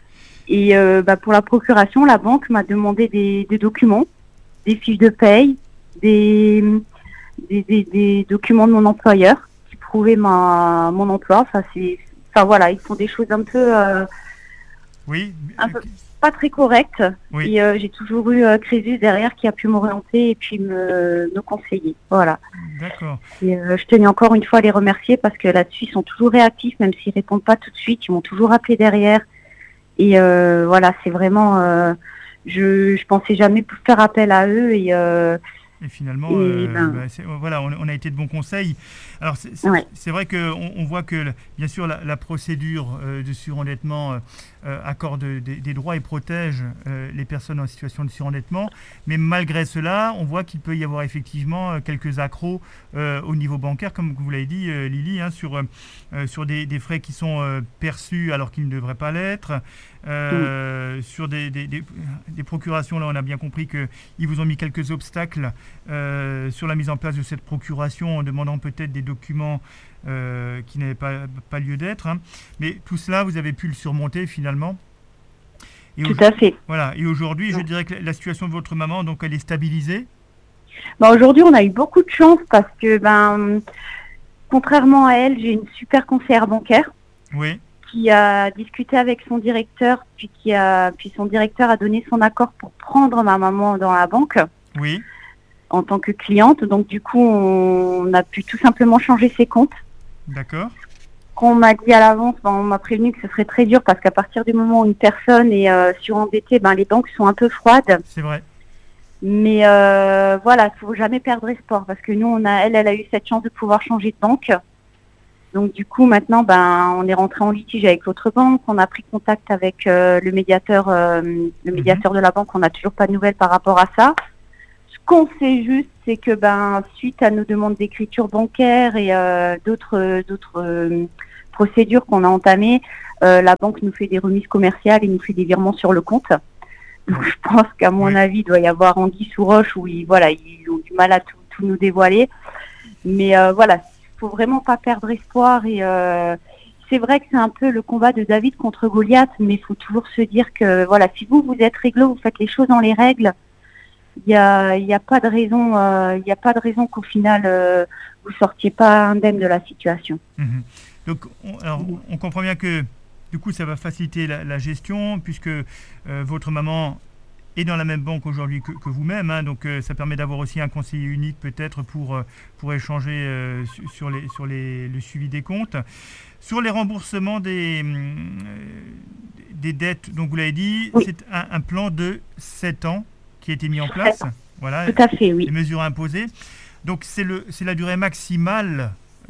Et euh, bah, pour la procuration, la banque m'a demandé des, des documents, des fiches de paye, des des, des des documents de mon employeur qui prouvaient ma mon emploi. Enfin c'est, enfin voilà, ils font des choses un peu euh, Oui. un peu pas très correctes. Oui. Et euh, j'ai toujours eu euh, Crésus derrière qui a pu m'orienter et puis me me conseiller. Voilà. D'accord. Et euh, je tenais encore une fois à les remercier parce que là-dessus, ils sont toujours réactifs, même s'ils répondent pas tout de suite, ils m'ont toujours appelé derrière. Et euh, voilà, c'est vraiment, euh, je je pensais jamais faire appel à eux et, euh, Et finalement, et euh, ben, bah, c'est, voilà, on, on a été de bons conseils. Alors, c'est, c'est, ouais. c'est vrai qu'on on voit que, bien sûr, la, la procédure euh, de surendettement euh, accorde des, des droits et protège euh, les personnes en situation de surendettement. Mais malgré cela, on voit qu'il peut y avoir effectivement quelques accros euh, au niveau bancaire, comme vous l'avez dit, euh, Lily, hein, sur, euh, sur des, des frais qui sont euh, perçus alors qu'ils ne devraient pas l'être. Euh, mmh. Sur des, des, des, des procurations, là, on a bien compris qu'ils vous ont mis quelques obstacles euh, sur la mise en place de cette procuration en demandant peut-être des documents euh, qui n'avaient pas, pas lieu d'être. Hein. Mais tout cela, vous avez pu le surmonter finalement. Et tout à fait. Voilà. Et aujourd'hui, ouais. je dirais que la situation de votre maman, donc, elle est stabilisée. Ben, aujourd'hui, on a eu beaucoup de chance parce que, ben, contrairement à elle, j'ai une super conseillère bancaire. Oui. Qui a discuté avec son directeur, puis qui a, puis son directeur a donné son accord pour prendre ma maman dans la banque. Oui. En tant que cliente. Donc du coup, on a pu tout simplement changer ses comptes. D'accord. Qu'on m'a dit à l'avance, ben, on m'a prévenu que ce serait très dur parce qu'à partir du moment où une personne est euh, surendettée, ben les banques sont un peu froides. C'est vrai. Mais euh, voilà, il faut jamais perdre espoir parce que nous, on a, elle, elle a eu cette chance de pouvoir changer de banque. Donc du coup maintenant, ben on est rentré en litige avec l'autre banque, on a pris contact avec euh, le médiateur, euh, le médiateur mmh. de la banque, on n'a toujours pas de nouvelles par rapport à ça. Ce qu'on sait juste, c'est que ben suite à nos demandes d'écriture bancaire et euh, d'autres d'autres euh, procédures qu'on a entamées, euh, la banque nous fait des remises commerciales et nous fait des virements sur le compte. Donc je pense qu'à mon oui. avis, il doit y avoir anguille sous roche où ils voilà ils ont du mal à tout, tout nous dévoiler. Mais euh, voilà. Faut vraiment pas perdre espoir et euh, c'est vrai que c'est un peu le combat de David contre Goliath, mais il faut toujours se dire que voilà, si vous vous êtes réglo, vous faites les choses dans les règles, il y a il y a pas de raison il euh, y a pas de raison qu'au final euh, vous sortiez pas indemne de la situation. Mmh. Donc on, alors, on comprend bien que du coup ça va faciliter la, la gestion puisque euh, votre maman est dans la même banque aujourd'hui que, que vous-même, hein, donc euh, ça permet d'avoir aussi un conseiller unique peut-être pour, euh, pour échanger euh, sur, sur, les, sur les, le suivi des comptes. Sur les remboursements des, euh, des dettes, donc vous l'avez dit, oui. c'est un, un plan de sept ans qui a été mis en place. Voilà, tout à fait, oui. Les mesures imposées. Donc c'est, le, c'est la durée maximale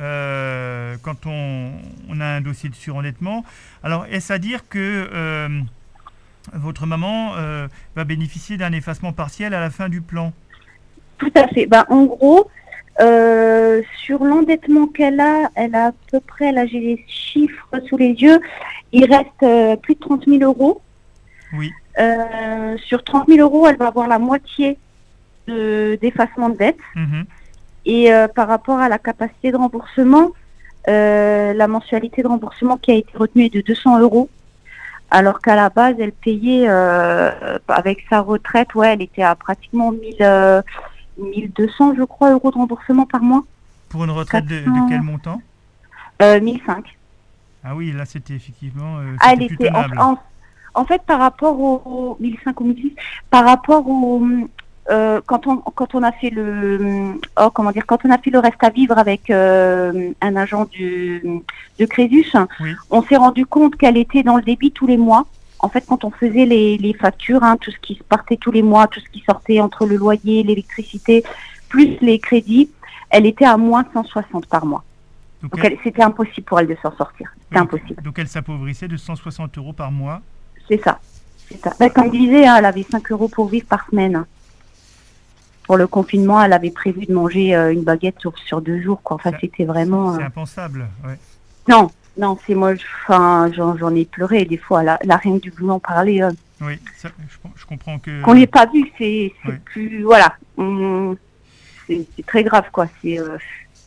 euh, quand on, on a un dossier de surendettement. Alors est-ce à dire que... Euh, votre maman euh, va bénéficier d'un effacement partiel à la fin du plan? Tout à fait. Ben, en gros, Euh, sur l'endettement qu'elle a, elle a à peu près, là j'ai les chiffres sous les yeux, il reste euh, plus de trente mille euros. Oui. Euh, sur trente mille euros, elle va avoir la moitié de, d'effacement de dette. Mmh. Et euh, par rapport à la capacité de remboursement, euh, la mensualité de remboursement qui a été retenue est de deux cents euros. Alors qu'à la base, elle payait, euh, avec sa retraite, ouais, elle était à pratiquement mille, euh, mille deux cents, je crois, euros de remboursement par mois. Pour une retraite de, de quel montant? euh, mille cinq. Ah oui, là c'était effectivement euh, Ah, c'était elle plus était, tenable. en, en, en fait, par rapport au, au mille cinq ou mille six, par rapport au... Euh, quand on quand on a fait le oh comment dire quand on a fait le reste à vivre avec euh, un agent du de Crésus, Oui. on s'est rendu compte qu'elle était dans le débit tous les mois. En fait, quand on faisait les, les factures, hein, tout ce qui partait tous les mois, tout ce qui sortait entre le loyer, l'électricité, plus les crédits, elle était à moins cent soixante par mois. Donc, Donc elle, elle, c'était impossible pour elle de s'en sortir. C'était oui, impossible. donc elle s'appauvrissait de cent soixante euros par mois. C'est ça. C'est ça. Ben, comme je disais, hein, elle avait cinq euros pour vivre par semaine. Pour le confinement, elle avait prévu de manger euh, une baguette sur, sur deux jours, quoi. Enfin, Ça, c'était vraiment... C'est euh... impensable, ouais. Non, non, c'est moi, enfin, j'en, j'en ai pleuré des fois. Là, là rien que de vous en parler. Euh... Oui, ça, je, je comprends que... Qu'on n'ait pas vu, c'est, c'est Ouais. plus... Voilà. Hum, c'est, c'est très grave, quoi. C'est... Euh...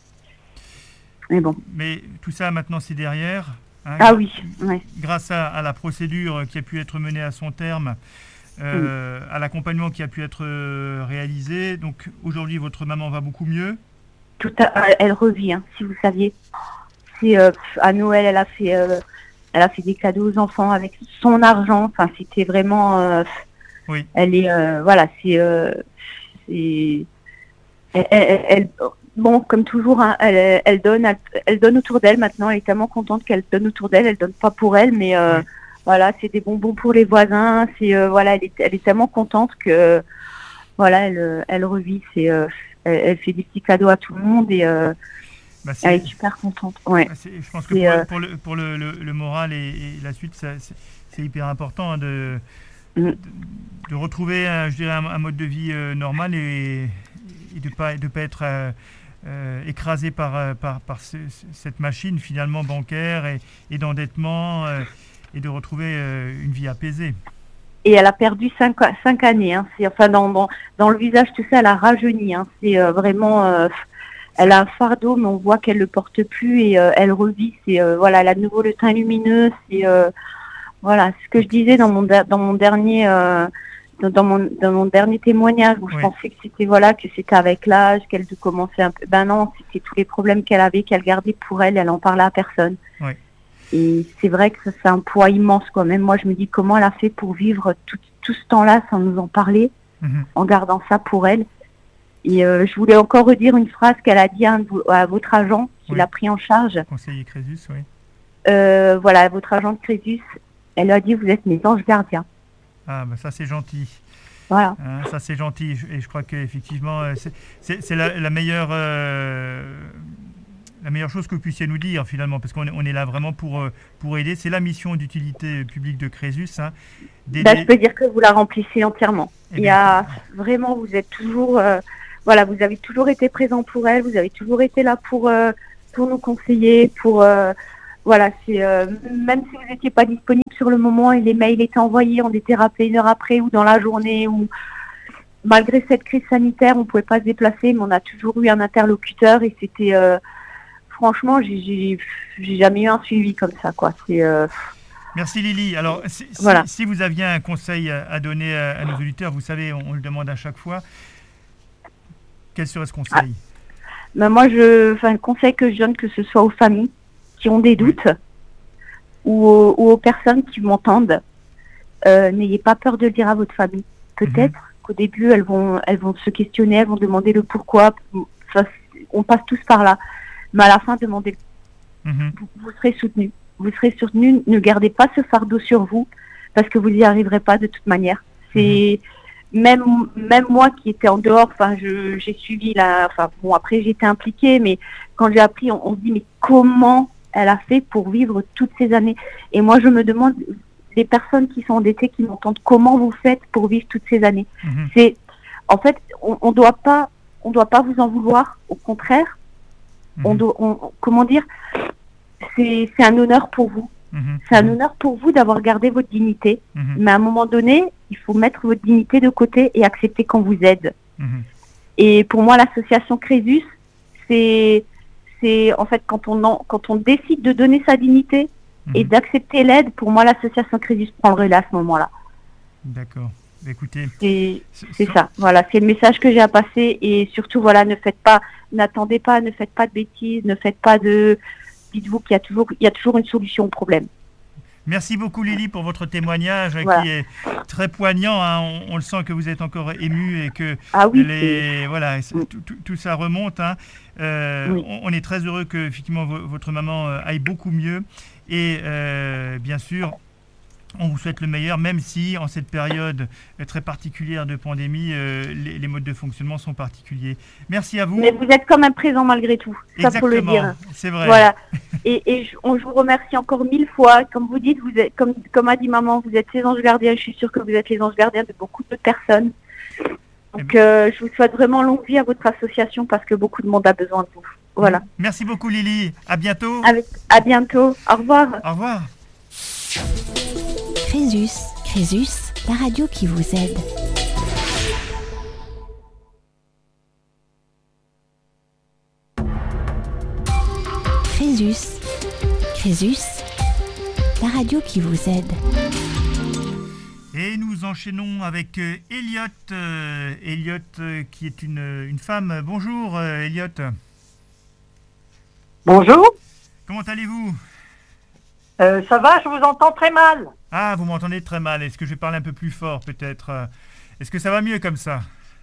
Mais bon. Mais tout ça, maintenant, c'est derrière. Hein, Ah oui, ouais. Grâce à, à la procédure qui a pu être menée à son terme, euh, à l'accompagnement qui a pu être euh, réalisé. Donc aujourd'hui, votre maman va beaucoup mieux. Tout à, elle revit, hein, si vous saviez. C'est, euh, à Noël, elle a fait, euh, elle a fait des cadeaux aux enfants avec son argent. Enfin, c'était vraiment. Euh, Oui. Elle est, euh, voilà, c'est, euh, c'est elle, elle, elle, bon, comme toujours, hein, elle, elle donne, elle, elle donne autour d'elle. Maintenant, elle est tellement contente qu'elle donne autour d'elle. Elle donne pas pour elle, mais euh, Oui. voilà, c'est des bonbons pour les voisins. C'est, euh, voilà, elle est, elle est tellement contente que, voilà, elle, elle revit. C'est, euh, elle, elle fait des petits cadeaux à tout le monde et euh, Bah, c'est, elle est super contente. Ouais. bah, c'est, je pense que C'est, pour, euh, pour le, pour le, le, le moral et, et la suite, ça, c'est, c'est hyper important, hein, de, Mm. de, de retrouver, un, je dirais, un, un mode de vie euh, normal et, et de ne pas, de pas être euh, euh, écrasé par, euh, par, par ce, cette machine finalement bancaire et, et d'endettement euh, et de retrouver euh, une vie apaisée. Et elle a perdu cinq, cinq années. Hein. C'est, enfin, dans, dans, dans le visage, tout ça, elle a rajeuni. Hein. C'est euh, vraiment... Euh, elle a un fardeau, mais on voit qu'elle le porte plus et euh, elle revit. C'est, euh, voilà, elle a de nouveau le teint lumineux. C'est... Euh, Voilà, ce que je disais dans mon de- dans mon dernier euh, dans, dans mon dans mon dernier témoignage où je Oui. pensais que c'était voilà que c'était avec l'âge qu'elle commençait un peu. Ben non, c'était tous les problèmes qu'elle avait qu'elle gardait pour elle. Elle en parlait à personne. Oui. Et c'est vrai que ça, c'est un poids immense quand même. Moi, je me dis comment elle a fait pour vivre tout tout ce temps-là sans nous en parler, Mhm. en gardant ça pour elle. Et euh, je voulais encore redire une phrase qu'elle a dit à, un de vos- à votre agent qui Oui. l'a pris en charge. Conseiller Crésus, oui. Euh, voilà, à votre agent de Crésus. Elle a dit vous êtes mes anges gardiens. Ah, bah ça c'est gentil. Voilà. Hein, ça c'est gentil. Et je crois qu'effectivement, euh, c'est, c'est, c'est la, la meilleure... euh, la meilleure chose que vous puissiez nous dire finalement, parce qu'on est, on est là vraiment pour, euh, pour aider. C'est la mission d'utilité publique de Crésus. Hein, Bah, je peux dire que vous la remplissez entièrement. Eh Il y bien, a vraiment, vous êtes toujours, euh, voilà, vous avez toujours été présent pour elle, vous avez toujours été là pour euh, pour nous conseiller, pour euh, voilà, c'est euh, même si vous n'étiez pas disponible sur le moment et les mails étaient envoyés, on était rappelé une heure après ou dans la journée ou malgré cette crise sanitaire, on pouvait pas se déplacer, mais on a toujours eu un interlocuteur et c'était euh, franchement, j'ai, j'ai j'ai jamais eu un suivi comme ça, quoi. C'est euh, merci Lily. Alors, si, si- Voilà. si vous aviez un conseil à, à donner à, à nos auditeurs, vous savez, on, on le demande à chaque fois, quel serait ce conseil? Ben moi, je, enfin, le conseil que je donne, que ce soit aux familles qui ont des doutes ou, aux, ou aux personnes qui m'entendent, euh, n'ayez pas peur de le dire à votre famille. Peut-être Mhm. qu'au début, elles vont, elles vont se questionner, elles vont demander le pourquoi. Ça, on passe tous par là. Mais à la fin, demandez, Mhm. vous, vous serez soutenu. Vous serez soutenu. Ne gardez pas ce fardeau sur vous parce que vous n'y arriverez pas de toute manière. C'est même même moi qui étais en dehors. Enfin, je j'ai suivi la. Enfin bon, après j'étais impliquée, mais quand j'ai appris, on, on se dit mais comment elle a fait pour vivre toutes ces années? Et moi, je me demande les personnes qui sont endettées, qui m'entendent, comment vous faites pour vivre toutes ces années? Mhm. C'est en fait, on, on doit pas on ne doit pas vous en vouloir. Au contraire, mmh. on doit, on, comment dire, c'est, c'est un honneur pour vous. Mmh. C'est un honneur pour vous d'avoir gardé votre dignité. Mmh. Mais à un moment donné, il faut mettre votre dignité de côté et accepter qu'on vous aide. Mmh. Et pour moi, l'association Crésus, c'est, c'est en fait quand on, en, quand on décide de donner sa dignité mmh. et d'accepter l'aide, pour moi, l'association Crésus prend le relais à ce moment-là. D'accord. Écoutez, c'est, c'est ça. Voilà, c'est le message que j'ai à passer. Et surtout, voilà, ne faites pas, n'attendez pas, ne faites pas de bêtises, ne faites pas de. Dites-vous qu'il y a toujours, il y a toujours une solution au problème. Merci beaucoup Lily pour votre témoignage voilà. qui est très poignant. Hein. On, on le sent que vous êtes encore émue et que ah oui, les, voilà, tout, tout, tout ça remonte. Hein. Euh, oui. on, on est très heureux que effectivement votre maman aille beaucoup mieux et euh, bien sûr. On vous souhaite le meilleur, même si en cette période très particulière de pandémie, euh, les, les modes de fonctionnement sont particuliers. Merci à vous. Mais vous êtes quand même présent malgré tout, ça faut le dire. C'est vrai. Voilà. Et, et je, on, je vous remercie encore mille fois. Comme vous dites, vous êtes, comme, comme a dit maman, vous êtes les anges gardiens. Je suis sûre que vous êtes les anges gardiens de beaucoup de personnes. Donc euh, je vous souhaite vraiment longue vie à votre association parce que beaucoup de monde a besoin de vous. Voilà. Merci beaucoup Lily. À bientôt. Avec, à bientôt. Au revoir. Au revoir. Crésus, Crésus, la radio qui vous aide. Crésus, Crésus, la radio qui vous aide. Et nous enchaînons avec euh, Elliot, euh, Elliot euh, qui est une, une femme. Bonjour euh, Elliot. Bonjour. Comment allez-vous ? Euh, ça va, je vous entends très mal. Ah, vous m'entendez très mal. Est-ce que je vais parler un peu plus fort, peut-être ? Est-ce que ça va mieux comme ça ?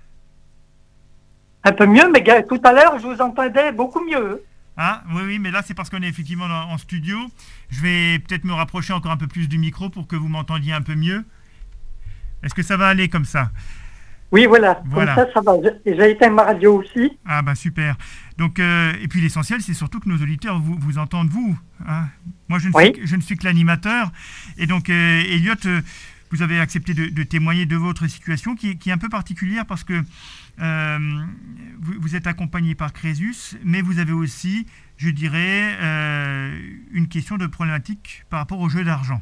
Un peu mieux, mais tout à l'heure, je vous entendais beaucoup mieux. Ah, oui, oui, mais là, c'est parce qu'on est effectivement en, en studio. Je vais peut-être me rapprocher encore un peu plus du micro pour que vous m'entendiez un peu mieux. Est-ce que ça va aller comme ça ? Oui, voilà. voilà. Comme ça, ça va. J'ai éteint ma radio aussi. Ah, bah super. Donc, euh, et puis l'essentiel, c'est surtout que nos auditeurs vous, vous entendent, vous. Hein. Moi, je ne, oui. suis, je ne suis que l'animateur. Et donc, euh, Elliot, euh, vous avez accepté de, de témoigner de votre situation qui, qui est un peu particulière parce que euh, vous, vous êtes accompagné par Crésus, mais vous avez aussi, je dirais, euh, une question de problématique par rapport au jeu d'argent.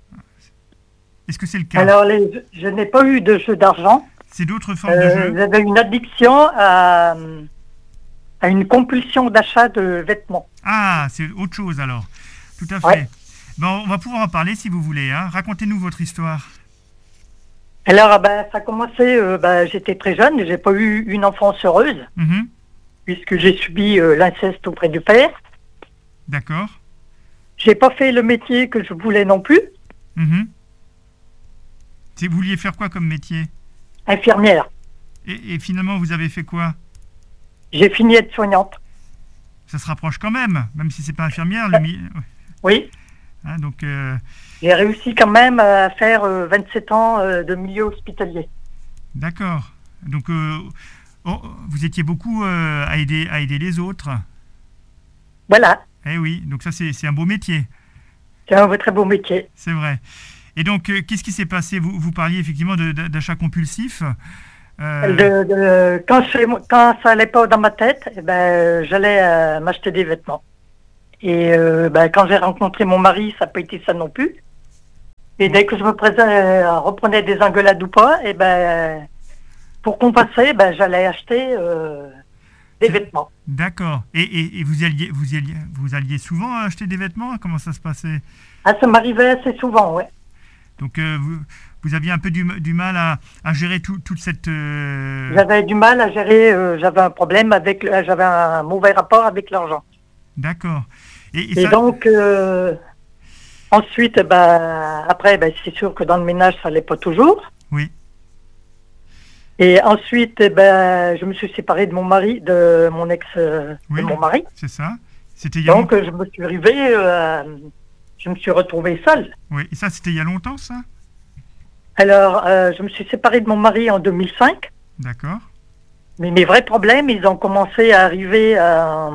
Est-ce que c'est le cas ? Alors, les, je n'ai pas eu de jeu d'argent. C'est d'autres formes euh, de jeu ? J'avais une addiction à, à une compulsion d'achat de vêtements. Ah, c'est autre chose alors. Tout à fait. Ouais. Bon, on va pouvoir en parler si vous voulez. Hein. Racontez-nous votre histoire. Alors, ben, ça a commencé, euh, ben, j'étais très jeune, j'ai pas eu une enfance heureuse, mm-hmm. puisque j'ai subi euh, l'inceste auprès du père. D'accord. J'ai pas fait le métier que je voulais non plus. Mm-hmm. Vous vouliez faire quoi comme métier ? Infirmière. Et, et finalement, vous avez fait quoi ? J'ai fini être soignante. Ça se rapproche quand même, même si c'est pas infirmière. Le mi... Oui. Hein, donc, euh... j'ai réussi quand même à faire euh, vingt-sept ans euh, de milieu hospitalier. D'accord. Donc, euh, oh, vous étiez beaucoup euh, à, aider, à aider les autres. Voilà. Eh oui, donc ça, c'est, c'est un beau métier. C'est un très beau métier. C'est vrai. Et donc, euh, qu'est-ce qui s'est passé ? vous, vous parliez effectivement de, de, d'achat compulsif. Euh... De, de, quand, je, quand ça n'allait pas dans ma tête, eh ben, j'allais euh, m'acheter des vêtements. Et euh, ben, quand j'ai rencontré mon mari, ça n'a pas été ça non plus. Et dès que je me présais, euh, reprenais des engueulades ou pas, et ben, pour compenser, ben, j'allais acheter euh, des vêtements. D'accord. Et, et, et vous, alliez, vous, alliez, vous alliez souvent acheter des vêtements ? Comment ça se passait ? Ah, ça m'arrivait assez souvent, oui. Donc, euh, vous, vous aviez un peu du, du mal à, à gérer tout, toute cette... Euh... J'avais du mal à gérer, euh, j'avais un problème avec, j'avais un mauvais rapport avec l'argent. D'accord. Et, et, et ça... donc, euh, ensuite, ben, après, ben, c'est sûr que dans le ménage, ça n'allait pas toujours. Oui. Et ensuite, ben, je me suis séparé de mon mari, de mon ex, euh, oui, de mon mari. C'est ça. C'était il y a donc, longtemps. je me suis arrivé, euh, je me suis retrouvé seul. Oui, et ça, c'était il y a longtemps, ça ? Alors, euh, je me suis séparé de mon mari en deux mille cinq. D'accord. Mais mes vrais problèmes, ils ont commencé à arriver euh,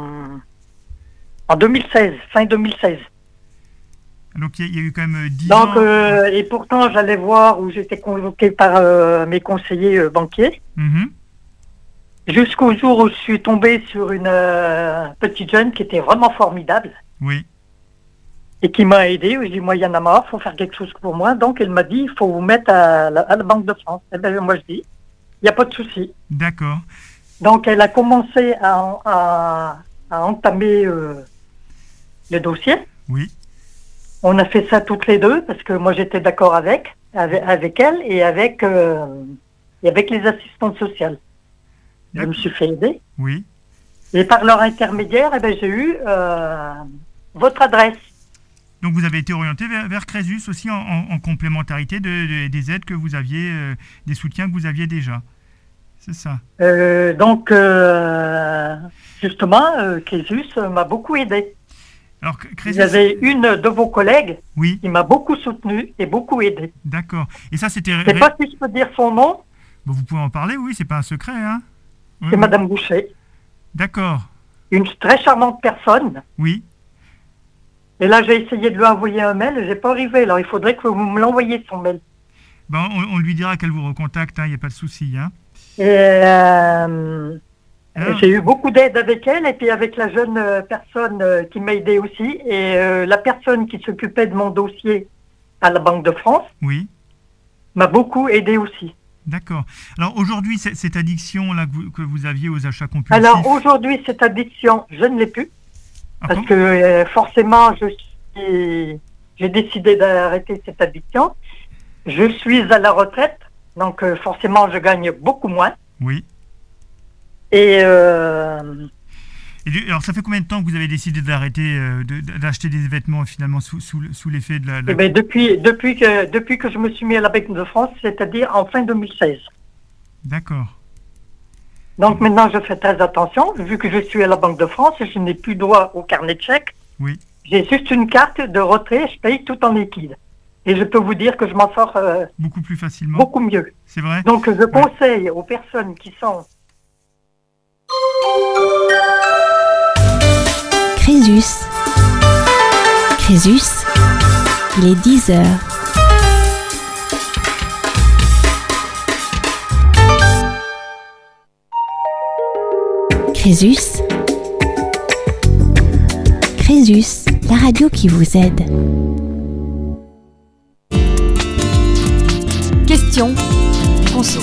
en deux mille seize, fin deux mille seize. Donc, il y, y a eu quand même dix Donc, ans... Euh, et pourtant, j'allais voir où j'étais convoqué par euh, mes conseillers euh, banquiers. Mm-hmm. Jusqu'au jour où je suis tombé sur une euh, petite jeune qui était vraiment formidable. Oui. Et qui m'a aidé. Je dis, moi, il y en a marre, il faut faire quelque chose pour moi. Donc, elle m'a dit, il faut vous mettre à la, à la Banque de France. Et bien, moi, je dis, il n'y a pas de souci. D'accord. Donc, elle a commencé à, à, à entamer euh, le dossier. Oui. On a fait ça toutes les deux, parce que moi, j'étais d'accord avec, avec, avec elle et avec, euh, et avec les assistantes sociales. Je me suis fait aider. Oui. Et par leur intermédiaire, eh ben, j'ai eu euh, votre adresse. Donc vous avez été orienté vers, vers Crésus aussi en, en, en complémentarité de, de, des aides que vous aviez, euh, des soutiens que vous aviez déjà. C'est ça. Euh, donc, euh, justement, euh, Crésus m'a beaucoup aidé. Alors, Crésus... Il y avait une de vos collègues oui. qui m'a beaucoup soutenu et beaucoup aidé. D'accord. Et ça, c'était... Je ne sais pas si je peux dire son nom. Bon, vous pouvez en parler, oui, c'est pas un secret, hein. C'est oui, Madame oui. Boucher. D'accord. Une très charmante personne. Oui. Et là, j'ai essayé de lui envoyer un mail, et j'ai pas arrivé. Alors, il faudrait que vous me l'envoyiez, son mail. Ben, on, on lui dira qu'elle vous recontacte, il hein, n'y a pas de souci. Hein. Et euh, Alors... j'ai eu beaucoup d'aide avec elle, et puis avec la jeune euh, personne euh, qui m'a aidé aussi, et euh, la personne qui s'occupait de mon dossier à la Banque de France oui. m'a beaucoup aidé aussi. D'accord. Alors aujourd'hui, c- cette addiction-là que vous, que vous aviez aux achats compulsifs... Alors aujourd'hui, cette addiction, je ne l'ai plus. Ah, parce bon que euh, forcément, je suis... j'ai décidé d'arrêter cette addiction. Je suis à la retraite, donc euh, forcément, je gagne beaucoup moins. Oui. Et... Euh... Et du, alors ça fait combien de temps que vous avez décidé d'arrêter, euh, de, d'acheter des vêtements finalement sous, sous, sous l'effet de la... De la... Eh bien, depuis, depuis, que, depuis que je me suis mis à la Banque de France, c'est-à-dire en fin deux mille seize. D'accord. Donc maintenant, je fais très attention. Vu que je suis à la Banque de France, je n'ai plus droit au carnet de chèques. Oui. J'ai juste une carte de retrait, je paye tout en liquide. Et je peux vous dire que je m'en sors euh, beaucoup plus facilement. Beaucoup mieux. C'est vrai. Donc je conseille ouais. aux personnes qui sont... Crésus. Crésus, il est dix heures. Crésus. Crésus, la radio qui vous aide. Question conso.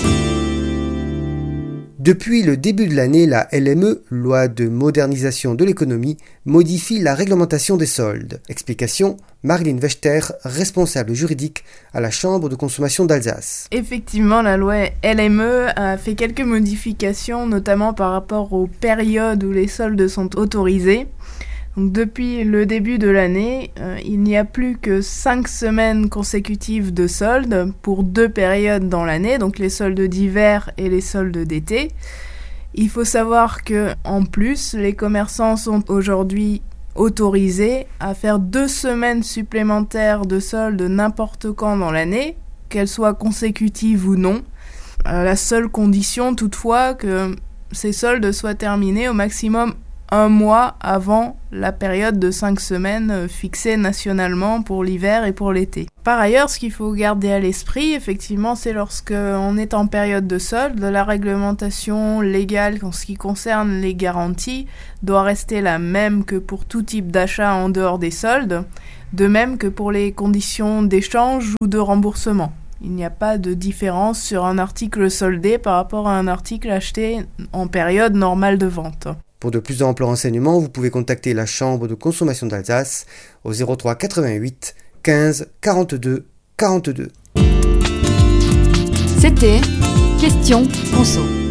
Depuis le début de l'année, la L M E, loi de modernisation de l'économie, modifie la réglementation des soldes. Explication, Marilyn Wechter, responsable juridique à la Chambre de consommation d'Alsace. Effectivement, la loi L M E a fait quelques modifications, notamment par rapport aux périodes où les soldes sont autorisés. Donc, depuis le début de l'année, euh, il n'y a plus que cinq semaines consécutives de soldes pour deux périodes dans l'année, donc les soldes d'hiver et les soldes d'été. Il faut savoir que, en plus, les commerçants sont aujourd'hui autorisés à faire deux semaines supplémentaires de soldes n'importe quand dans l'année, qu'elles soient consécutives ou non. Euh, la seule condition, toutefois, que ces soldes soient terminés au maximum un mois avant la période de cinq semaines fixée nationalement pour l'hiver et pour l'été. Par ailleurs, ce qu'il faut garder à l'esprit, effectivement, c'est lorsque on est en période de solde, la réglementation légale en ce qui concerne les garanties doit rester la même que pour tout type d'achat en dehors des soldes, de même que pour les conditions d'échange ou de remboursement. Il n'y a pas de différence sur un article soldé par rapport à un article acheté en période normale de vente. Pour de plus amples renseignements, vous pouvez contacter la Chambre de consommation d'Alsace au zéro trois quatre-vingt-huit quinze quarante-deux quarante-deux. C'était Question Conso.